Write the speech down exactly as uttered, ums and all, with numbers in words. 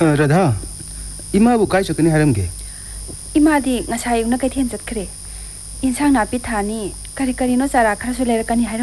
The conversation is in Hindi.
राधा इमा बु काय चकनी हरमगे इमा दी ngasa yugna kai then chatkhre insang na pi thani kari kari no chara khara su ler kani